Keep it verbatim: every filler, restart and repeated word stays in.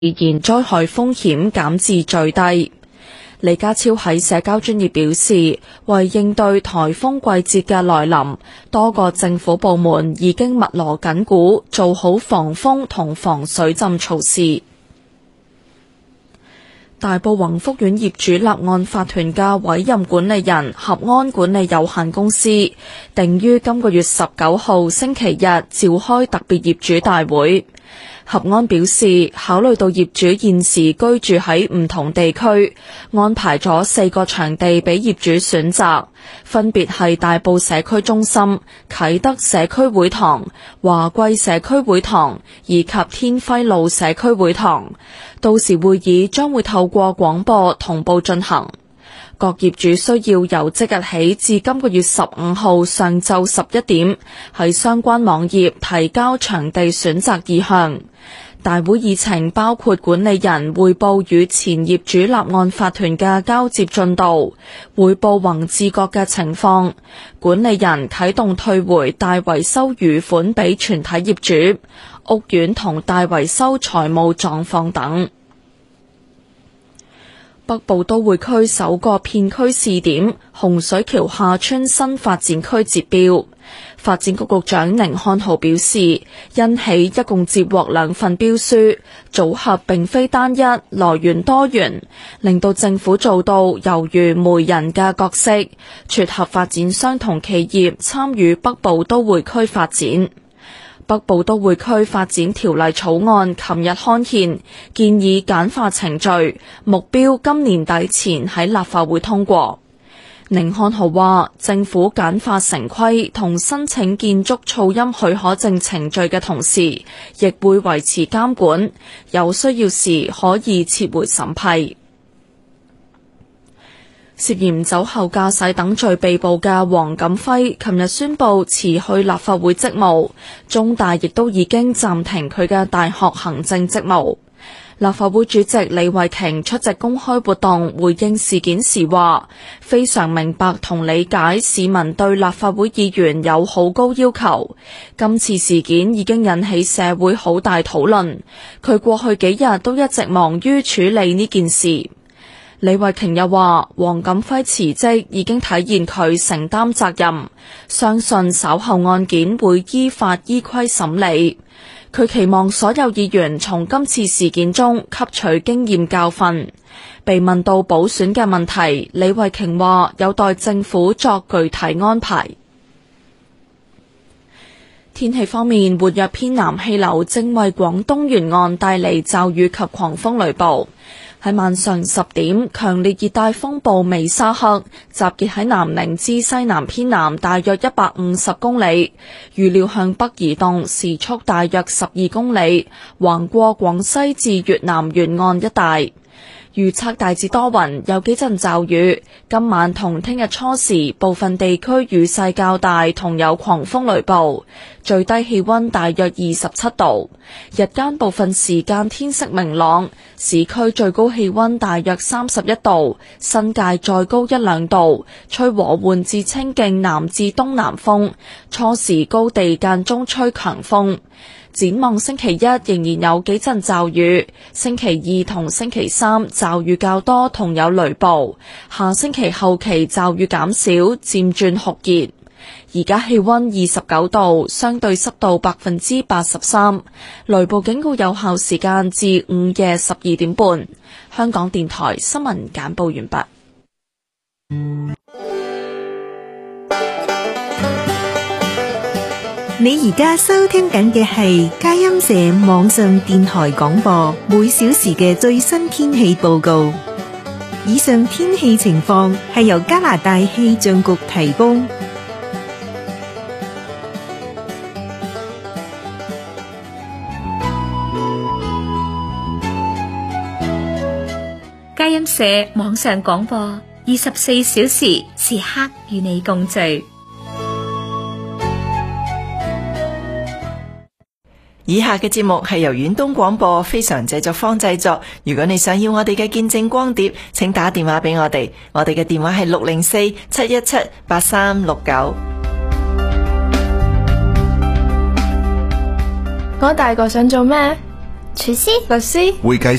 自然災害風險減至最低。李家超喺社交專頁表示，為應對颱風季節嘅來臨，多個政府部門已經密鑼緊鼓，做好防風同防水浸措施。大埔宏福苑業主立案法團嘅委任管理人合安管理有限公司，定於今個月十九號星期日召開特別業主大會。合安表示，考慮到業主現時居住喺唔同地區，安排咗四個場地俾業主選擇，分別係大埔社區中心、啟德社區會堂、華貴社區會堂以及天輝路社區會堂。到時會議將會透過廣播同步進行。各業主需要由即日起至今個月十五號上晝十一點喺相關網頁提交場地選擇意向。大會議程包括管理人匯報與前業主立案法團嘅交接進度，匯報宏志閣嘅情況，管理人啟動退回大維修餘款俾全體業主，屋苑同大維修財務狀況等。北部都會區首個片區試點洪水橋廈村新發展區截標，發展局局長寧漢豪表示，因起一共接獲兩份標書，組合並非單一，來源多元，令到政府做到猶如媒人嘅角色，撮合發展商同企業參與北部都會區發展。北部都會區發展條例草案琴日刊憲，建議簡化程序，目標今年底前喺立法會通過。寧漢豪話，政府簡化城規同申請建築噪音許可證程序嘅同時，亦會維持監管，有需要時可以撤回審批。涉嫌酒後駕駛等罪被捕嘅黃錦輝，琴日宣布辭去立法會職務，中大亦都已經暫停佢嘅大學行政職務。立法會主席李慧瓊出席公開活動回應事件時話，非常明白同理解市民對立法會議員有好高要求，今次事件已經引起社會好大討論，佢過去幾日都一直忙於處理呢件事。李慧瓊又話，黃錦輝辭職已經體現佢承擔責任，相信稍後案件會依法依規審理。佢期望所有議員從今次事件中吸取經驗教訓。被問到補選嘅問題，李慧瓊話有待政府作具體安排。天氣方面，活躍偏南氣流正為廣東沿岸帶嚟驟雨及狂風雷暴。喺晚上十點，強烈熱帶風暴美沙克集結喺南寧至西南偏南大約一百五十公里，預料向北移動，時速大約十二公里，橫過廣西至越南沿岸一帶。預測大致多雲，有幾陣驟雨。今晚同聽日初時，部分地區雨勢較大，同有狂風雷暴。最低氣溫大約二十七度，日間部分時間天色明朗。市區最高氣溫大約三十一度，新界再高一兩度。吹和緩至清勁南至東南風，初時高地間中吹強風。展望星期一仍然有幾陣驟雨，星期二同星期三驟雨較多同有雷暴，下星期後期驟雨減少，漸轉酷熱。而家氣溫二十九度，相對濕度百分之八十三，雷暴警告有效時間至午夜十二點半。香港電台新聞簡報完畢。 你而家收聽緊嘅係佳音社網上電台廣播，每小時嘅最新天氣報告。以上天氣情況係由加拿大氣象局提供。 佳音社網上廣播，二十四小時時刻與你共聚。 以下嘅節目係由遠東廣播非常製作方製作。如果你想要我哋嘅見證光碟，請打電話俾我哋，我哋嘅電話係六零四七一七八三六九。 我大個想做咩？ 廚師、 律師、 會計